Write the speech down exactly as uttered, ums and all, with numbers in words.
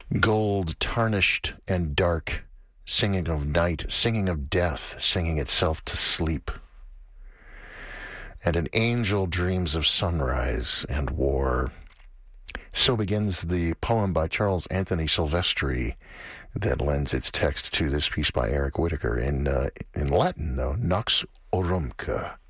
Gold, tarnished and dark, singing of night, singing of death, singing itself to sleep. And an angel dreams of sunrise and war. So begins the poem by Charles Anthony Silvestri that lends its text to this piece by Eric Whitacre in, uh, in Latin, though, Nox Orumque.